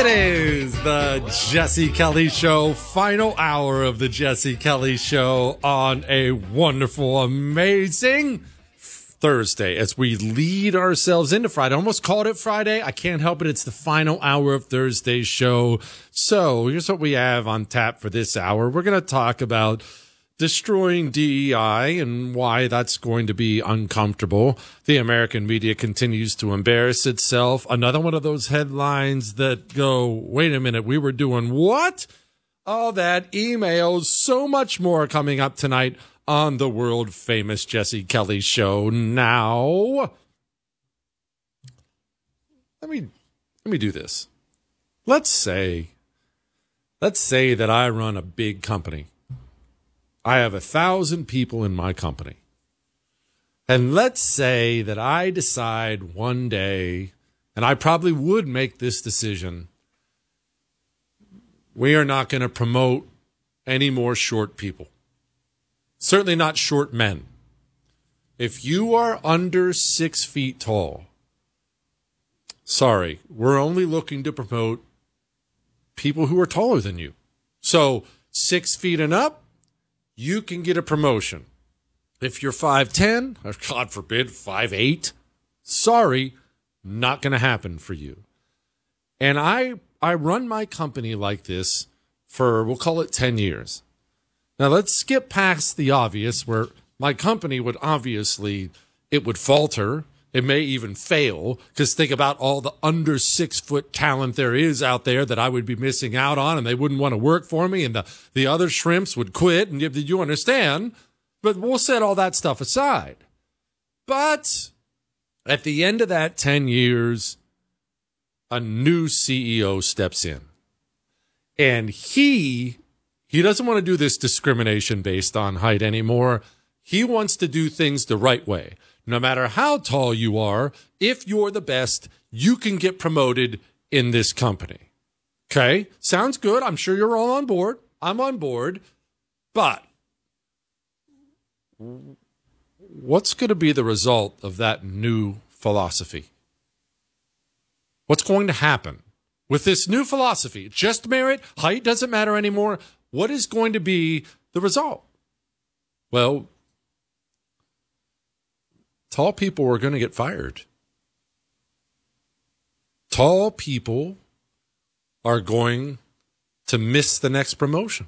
It is the Jesse Kelly Show, final hour of the Jesse Kelly Show on a wonderful, amazing Thursday as we lead ourselves into Friday. I almost called it Friday. I can't help it. It's the final hour of Thursday's show. So here's what we have on tap for this hour. We're going to talk about destroying DEI and why that's going to be uncomfortable. The American media continues to embarrass itself. Another one of those headlines that go, wait a minute, we were doing what? All that, emails, so much more coming up tonight on the world famous Jesse Kelly Show. Now, let me do this. Let's say that I run a big company. I have 1,000 people in my company. And let's say that I decide one day, and I probably would make this decision, we are not going to promote any more short people. Certainly not short men. If you are under 6 feet tall, sorry, we're only looking to promote people who are taller than you. So 6 feet and up, you can get a promotion. If you're 5'10", or God forbid, 5'8", sorry, not going to happen for you. And I run my company like this for, we'll call it 10 years. Now let's skip past the obvious where my company would obviously, it would falter. It may even fail, because think about all the under 6 foot talent there is out there that I would be missing out on, and they wouldn't want to work for me, and the other shrimps would quit, and you understand? But we'll set all that stuff aside. But at the end of that 10 years, a new CEO steps in. And he doesn't want to do this discrimination based on height anymore. He wants to do things the right way. No matter how tall you are, if you're the best, you can get promoted in this company. Okay? Sounds good. I'm sure you're all on board. I'm on board. But what's going to be the result of that new philosophy? What's going to happen with this new philosophy? Just merit, height doesn't matter anymore. What is going to be the result? Well, tall people are going to get fired. Tall people are going to miss the next promotion.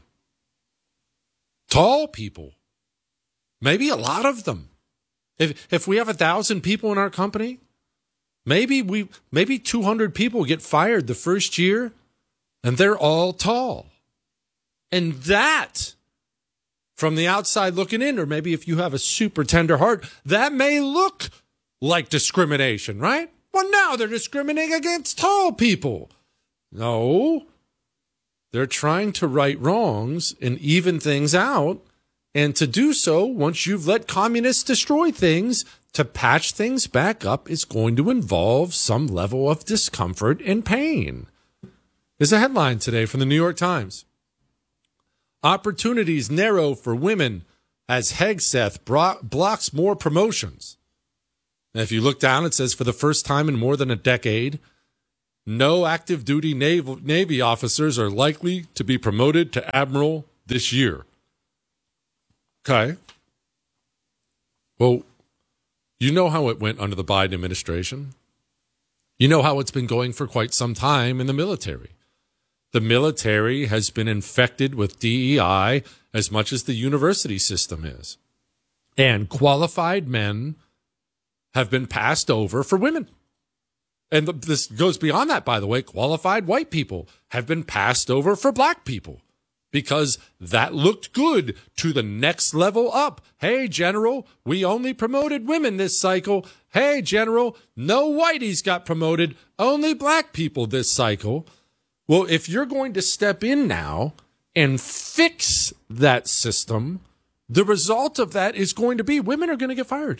Tall people, maybe a lot of them. If we have 1,000 people in our company, maybe 200 people get fired the first year, and they're all tall. And that, from the outside looking in, or maybe if you have a super tender heart, that may look like discrimination, right? Well, now they're discriminating against tall people. No, they're trying to right wrongs and even things out. And to do so, once you've let communists destroy things, to patch things back up is going to involve some level of discomfort and pain. There's a headline today from the New York Times. Opportunities narrow for women as Hegseth blocks more promotions. And if you look down, it says for the first time in more than a decade, no active duty Navy officers are likely to be promoted to admiral this year. Okay. Well, you know how it went under the Biden administration. You know how it's been going for quite some time in the military. The military has been infected with DEI as much as the university system is. And qualified men have been passed over for women. And this goes beyond that, by the way. Qualified white people have been passed over for black people because that looked good to the next level up. Hey, General, we only promoted women this cycle. Hey, General, no whiteys got promoted, only black people this cycle. Well, if you're going to step in now and fix that system, the result of that is going to be women are going to get fired.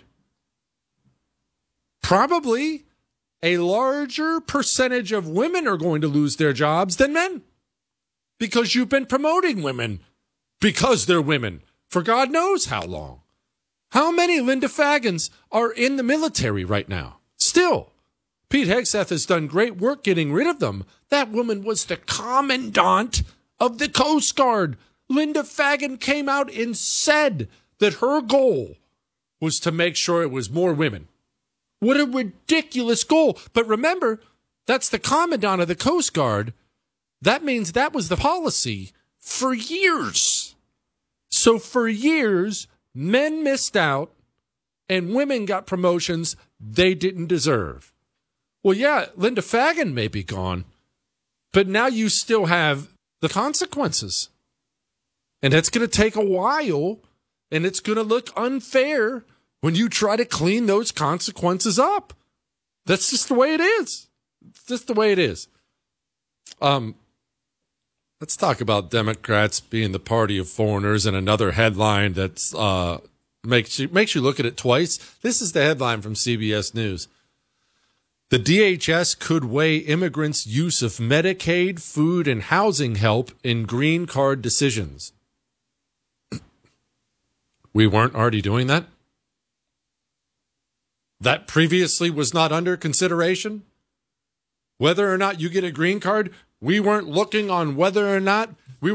Probably a larger percentage of women are going to lose their jobs than men because you've been promoting women because they're women for God knows how long. How many Linda Fagans are in the military right now? Still. Pete Hegseth has done great work getting rid of them. That woman was the commandant of the Coast Guard. Linda Fagan came out and said that her goal was to make sure it was more women. What a ridiculous goal. But remember, that's the commandant of the Coast Guard. That means that was the policy for years. So for years, men missed out and women got promotions they didn't deserve. Well, yeah, Linda Fagan may be gone, but now you still have the consequences. And it's going to take a while, and it's going to look unfair when you try to clean those consequences up. That's just the way it is. It's just the way it is. Let's talk about Democrats being the party of foreigners, and another headline that's makes you look at it twice. This is the headline from CBS News. The DHS could weigh immigrants' use of Medicaid, food, and housing help in green card decisions. We weren't already doing that? That previously was not under consideration? Whether or not you get a green card, we weren't looking at whether or not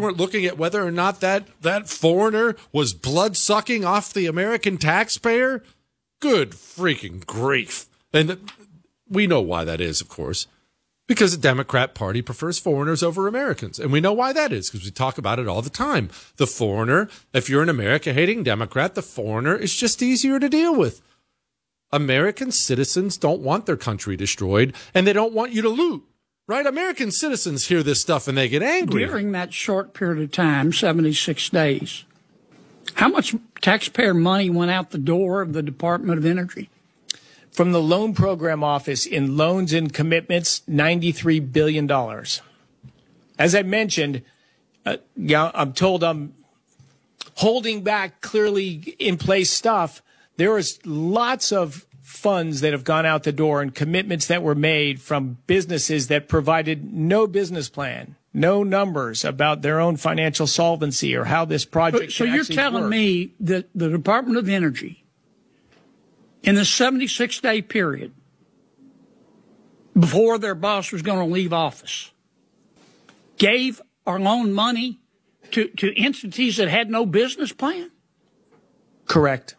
that foreigner was blood-sucking off the American taxpayer? Good freaking grief. And we know why that is, of course, because the Democrat Party prefers foreigners over Americans. And we know why that is, because we talk about it all the time. The foreigner, if you're an America-hating Democrat, the foreigner is just easier to deal with. American citizens don't want their country destroyed, and they don't want you to loot, right? American citizens hear this stuff and they get angry. During that short period of time, 76 days, how much taxpayer money went out the door of the Department of Energy? From the Loan Program Office in loans and commitments, $93 billion. As I mentioned, I'm told I'm holding back clearly in place stuff. There is lots of funds that have gone out the door and commitments that were made from businesses that provided no business plan, no numbers about their own financial solvency or how this project So you're telling me that the Department of Energy, in the 76-day period before their boss was going to leave office, gave or loaned money to entities that had no business plan? Correct.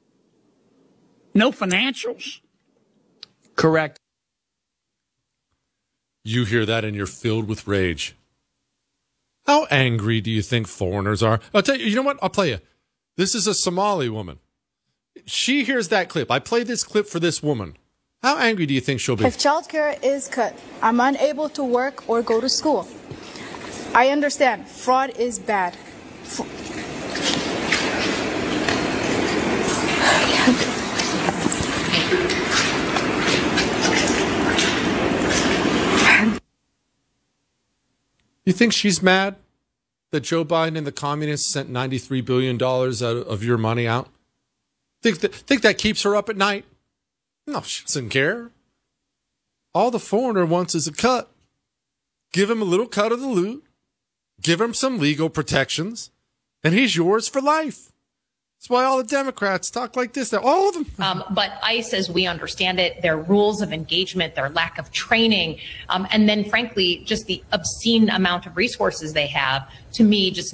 No financials? Correct. You hear that and you're filled with rage. How angry do you think foreigners are? I'll tell you, you know what? I'll play you. This is a Somali woman. She hears that clip. I played this clip for this woman. How angry do you think she'll be? If childcare is cut, I'm unable to work or go to school. I understand fraud is bad. You think she's mad that Joe Biden and the communists sent $93 billion out of your money out? Think that keeps her up at night? No, she doesn't care. All the foreigner wants is a cut. Give him a little cut of the loot. Give him some legal protections. And he's yours for life. That's why all the Democrats talk like this. All of them. But ICE, as we understand it, their rules of engagement, their lack of training, and then, frankly, just the obscene amount of resources they have, to me, just